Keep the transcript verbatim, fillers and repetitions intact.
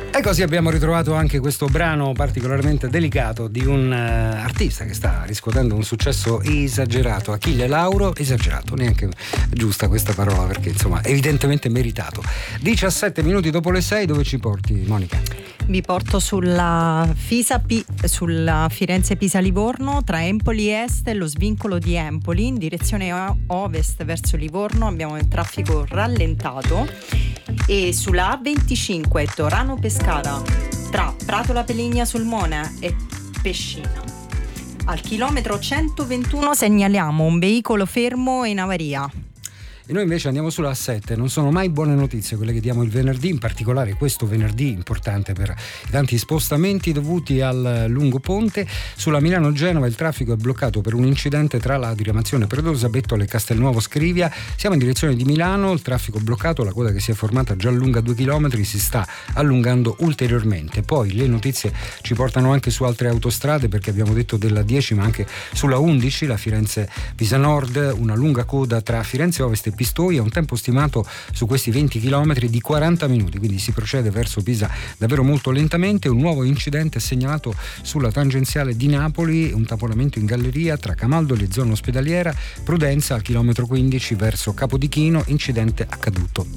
E così abbiamo ritrovato anche questo brano particolarmente delicato di un uh, artista che sta riscuotendo un successo esagerato, Achille Lauro. Esagerato, neanche giusta questa parola, perché insomma evidentemente meritato. diciassette minuti dopo le sei, dove ci porti, Monica? Vi porto sulla Fisa P- sulla Firenze-Pisa-Livorno, tra Empoli Est e lo svincolo di Empoli in direzione o- ovest verso Livorno abbiamo il traffico rallentato, e sulla A venticinque Torano-Pescara tra Pratola Peligna Sulmona e Pescina al chilometro centoventuno segnaliamo un veicolo fermo in avaria. E noi invece andiamo sulla A sette. Non sono mai buone notizie quelle che diamo il venerdì, in particolare questo venerdì importante per i tanti spostamenti dovuti al lungo ponte. Sulla Milano-Genova il traffico è bloccato per un incidente tra la diramazione Predosa Bettola e Castelnuovo Scrivia. Siamo in direzione di Milano, il traffico bloccato, la coda che si è formata già lunga due chilometri si sta allungando ulteriormente. Poi le notizie ci portano anche su altre autostrade, perché abbiamo detto della dieci, ma anche sulla undici, la Firenze-Pisa Nord, una lunga coda tra Firenze Ovest e Pistoia, un tempo stimato su questi venti chilometri di quaranta minuti, quindi si procede verso Pisa davvero molto lentamente. Un nuovo incidente segnalato sulla tangenziale di Napoli, un tamponamento in galleria tra Camaldoli e zona ospedaliera, prudenza al chilometro quindici verso Capodichino, incidente accaduto